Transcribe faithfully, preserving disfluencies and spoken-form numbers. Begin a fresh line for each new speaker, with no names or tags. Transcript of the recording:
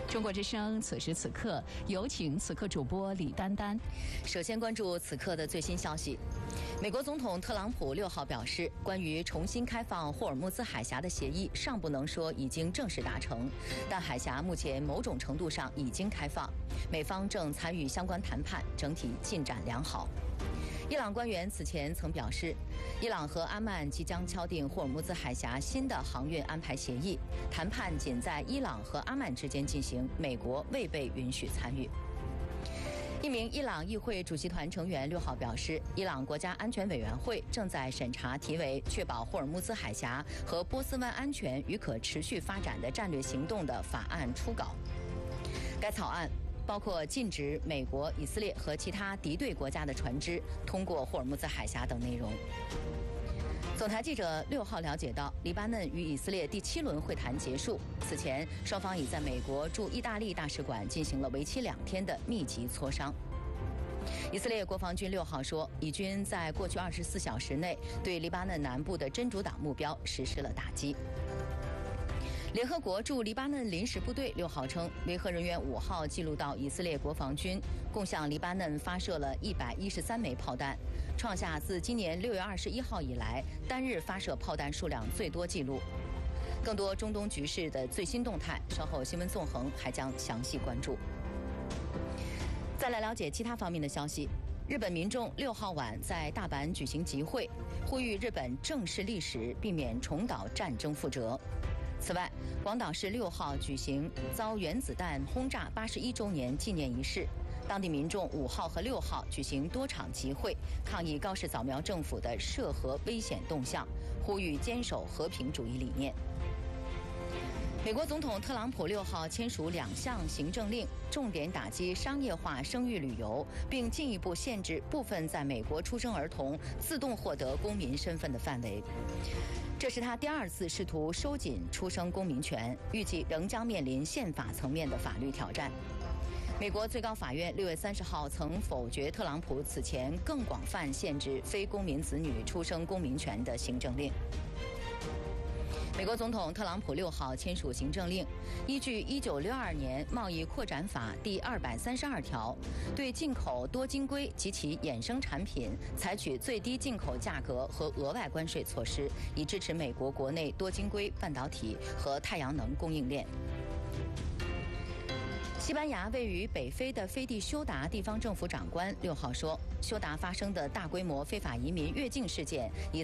中国之声，此时此刻，有请此刻主播李丹丹。
首先关注此刻的最新消息。美国总统特朗普六号表示，关于重新开放霍尔木兹海峡的协议尚不能说已经正式达成，但海峡目前某种程度上已经开放，美方正参与相关谈判，整体进展良好。伊朗官员此前曾表示，伊朗和阿曼即将敲定霍尔木兹海峡新的航运安排协议，谈判仅在伊朗和阿曼之间进行，美国未被允许参与。一名伊朗议会主席团成员六号表示，伊朗国家安全委员会正在审查题为《确保霍尔木兹海峡和波斯湾安全与可持续发展的战略行动》的法案初稿。该草案包括禁止美国、以色列和其他敌对国家的船只通过霍尔木兹海峡等内容。总台记者六号了解到，黎巴嫩与以色列第七轮会谈结束，此前双方已在美国驻意大利大使馆进行了为期两天的密集磋商。以色列国防军六号说，以军在过去二十四小时内对黎巴嫩南部的真主党目标实施了打击。联合国驻黎巴嫩临时部队六号称，维和人员五号记录到以色列国防军共向黎巴嫩发射了一百一十三枚炮弹，创下自今年六月二十一号以来单日发射炮弹数量最多纪录。更多中东局势的最新动态，稍后新闻纵横还将详细关注。再来了解其他方面的消息。日本民众六号晚在大阪举行集会，呼吁日本正视历史，避免重蹈战争覆辙。此外，广岛市六号举行遭原子弹轰炸八十一周年纪念仪式，当地民众五号和六号举行多场集会，抗议高市早苗政府的涉核危险动向，呼吁坚守和平主义理念。美国总统特朗普六号签署两项行政令，重点打击商业化生育旅游，并进一步限制部分在美国出生儿童自动获得公民身份的范围。这是他第二次试图收紧出生公民权，预计仍将面临宪法层面的法律挑战。美国最高法院六月三十号曾否决特朗普此前更广泛限制非公民子女出生公民权的行政令。美国总统特朗普六号签署行政令，依据一九六二年贸易扩展法第二百三十二条，对进口多晶硅及其衍生产品采取最低进口价格和额外关税措施，以支持美国国内多晶硅、半导体和太阳能供应链。西班牙位于北非的飞地休达地方政府长官六号说，休达发生的大规模非法移民越境事件已